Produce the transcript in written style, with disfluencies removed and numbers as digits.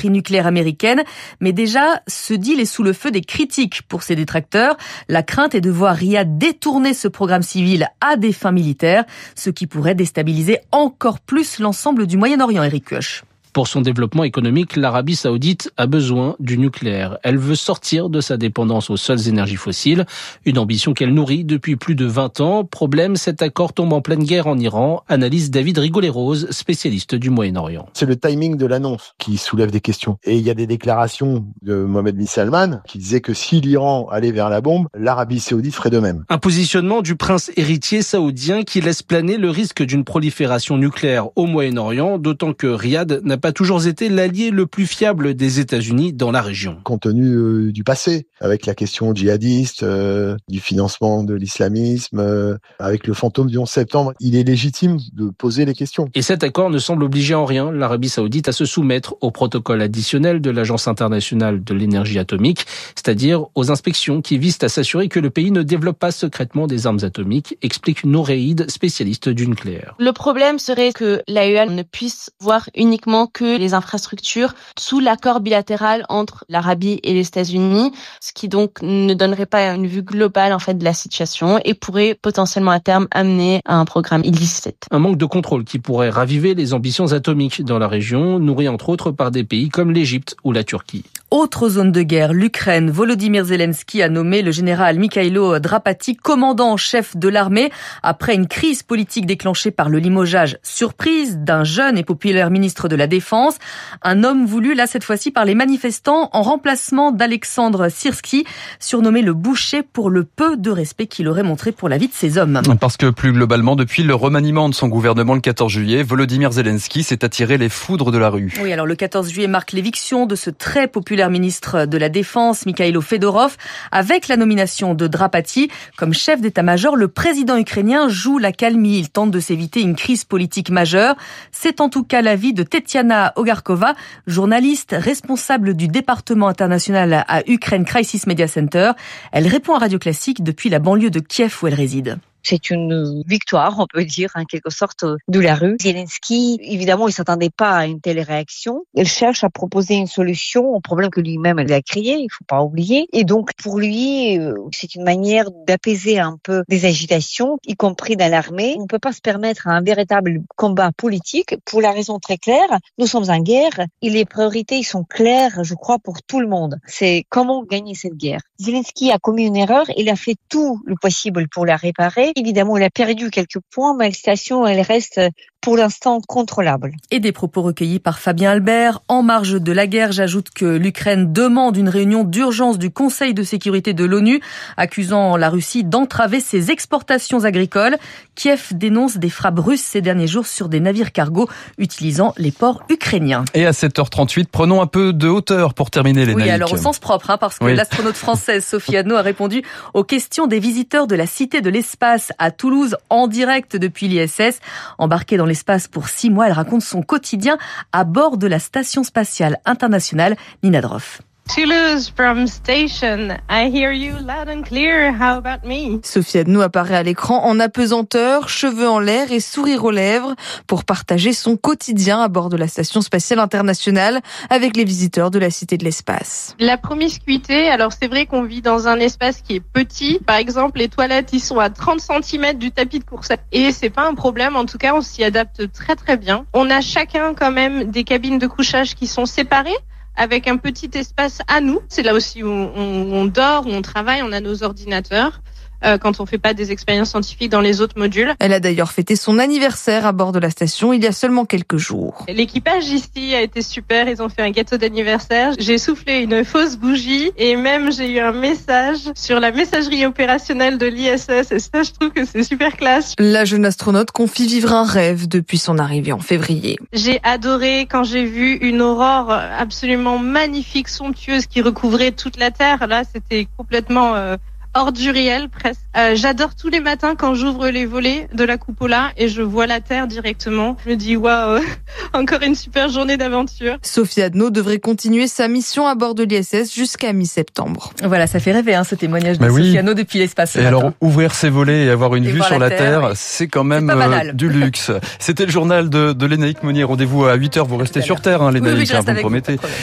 l'industrie nucléaire américaine. Mais déjà, ce deal est sous le feu des critiques pour ses détracteurs. La crainte est de voir Riyad détourner ce programme civil à des fins militaires, ce qui pourrait déstabiliser encore plus l'ensemble du Moyen-Orient, Eric Kioch. Pour son développement économique, l'Arabie saoudite a besoin du nucléaire. Elle veut sortir de sa dépendance aux seules énergies fossiles, une ambition qu'elle nourrit depuis plus de 20 ans. Problème, cet accord tombe en pleine guerre en Iran, analyse David Rigolet-Rose, spécialiste du Moyen-Orient. C'est le timing de l'annonce qui soulève des questions. Et il y a des déclarations de Mohammed bin Salman qui disaient que si l'Iran allait vers la bombe, l'Arabie saoudite ferait de même. Un positionnement du prince héritier saoudien qui laisse planer le risque d'une prolifération nucléaire au Moyen-Orient, d'autant que Riyad n'a pas toujours été l'allié le plus fiable des États-Unis dans la région. Compte tenu du passé, avec la question djihadiste, du financement de l'islamisme, avec le fantôme du 11 septembre, il est légitime de poser les questions. Et cet accord ne semble obliger en rien l'Arabie saoudite à se soumettre au protocole additionnel de l'Agence internationale de l'énergie atomique, c'est-à-dire aux inspections qui visent à s'assurer que le pays ne développe pas secrètement des armes atomiques, explique Noureid, spécialiste du nucléaire. Le problème serait que l'AEA ne puisse voir uniquement que les infrastructures sous l'accord bilatéral entre l'Arabie et les États-Unis, ce qui donc ne donnerait pas une vue globale en fait de la situation et pourrait potentiellement à terme amener à un programme illicite. Un manque de contrôle qui pourrait raviver les ambitions atomiques dans la région, nourrie entre autres par des pays comme l'Égypte ou la Turquie. Autre zone de guerre, l'Ukraine. Volodymyr Zelensky a nommé le général Mikhailo Drapati commandant en chef de l'armée après une crise politique déclenchée par le limogeage surprise d'un jeune et populaire ministre de la Défense. Un homme voulu, là, cette fois-ci, par les manifestants en remplacement d'Alexandre Syrski, surnommé le boucher pour le peu de respect qu'il aurait montré pour la vie de ses hommes. Parce que plus globalement, depuis le remaniement de son gouvernement le 14 juillet, Volodymyr Zelensky s'est attiré les foudres de la rue. Oui, alors le 14 juillet marque l'éviction de ce très populaire ministre de la Défense, Mikhailo Fedorov, avec la nomination de Drapati comme chef d'état-major. Le président ukrainien joue la calmie. Il tente de s'éviter une crise politique majeure. C'est en tout cas l'avis de Tetiana Ogarkova, journaliste responsable du département international à Ukraine Crisis Media Center. Elle répond à Radio Classique depuis la banlieue de Kiev où elle réside. C'est une victoire, on peut dire, en quelque sorte, de la rue. Zelensky, évidemment, il s'attendait pas à une telle réaction. Il cherche à proposer une solution au problème que lui-même il a créé, il faut pas oublier. Et donc, pour lui, c'est une manière d'apaiser un peu des agitations, y compris dans l'armée. On ne peut pas se permettre un véritable combat politique pour la raison très claire. Nous sommes en guerre et les priorités sont claires, je crois, pour tout le monde. C'est comment gagner cette guerre. Zelensky a commis une erreur, il a fait tout le possible pour la réparer. Évidemment, il a perdu quelques points, mais la situation, elle reste pour l'instant contrôlable. Et des propos recueillis par Fabien Albert. En marge de la guerre, j'ajoute que l'Ukraine demande une réunion d'urgence du Conseil de sécurité de l'ONU, accusant la Russie d'entraver ses exportations agricoles. Kiev dénonce des frappes russes ces derniers jours sur des navires cargo utilisant les ports ukrainiens. Et à 7h38, prenons un peu de hauteur pour terminer les Oui, alors au sens propre, parce que l'astronaute française Sophie Adno a répondu aux questions des visiteurs de la Cité de l'Espace à Toulouse en direct depuis l'ISS. Embarquée dans l'espace pour 6 mois, elle raconte son quotidien à bord de la Station spatiale internationale Nina Droff. Toulouse from station. I hear you loud and clear. How about me? Sophie Adno apparaît à l'écran en apesanteur, cheveux en l'air et sourire aux lèvres pour partager son quotidien à bord de la Station spatiale internationale avec les visiteurs de la Cité de l'Espace. La promiscuité, alors c'est vrai qu'on vit dans un espace qui est petit. Par exemple, les toilettes, ils sont à 30 cm du tapis de course. Et c'est pas un problème, en tout cas, on s'y adapte très très bien. On a chacun quand même des cabines de couchage qui sont séparées, avec un petit espace à nous. C'est là aussi où on dort, où on travaille, on a nos ordinateurs. Quand on fait pas des expériences scientifiques dans les autres modules. Elle a d'ailleurs fêté son anniversaire à bord de la station il y a seulement quelques jours. L'équipage ici a été super, ils ont fait un gâteau d'anniversaire. J'ai soufflé une fausse bougie et même j'ai eu un message sur la messagerie opérationnelle de l'ISS et ça je trouve que c'est super classe. La jeune astronaute confie vivre un rêve depuis son arrivée en février. J'ai adoré quand j'ai vu une aurore absolument magnifique, somptueuse qui recouvrait toute la Terre. Là c'était complètement hors du réel presque. J'adore tous les matins quand j'ouvre les volets de la cupola et je vois la Terre directement. Je me dis waouh, encore une super journée d'aventure. Sophie Adno devrait continuer sa mission à bord de l'ISS jusqu'à mi-septembre. Voilà, ça fait rêver ce témoignage de Sophie Adno depuis l'espace. Et alors ouvrir ses volets et avoir une vue sur la Terre, c'est quand même du luxe. C'était le journal de Lénaïque Monnier. Rendez-vous à 8h, vous restez sur Terre, Lénaïque, vous me promettez.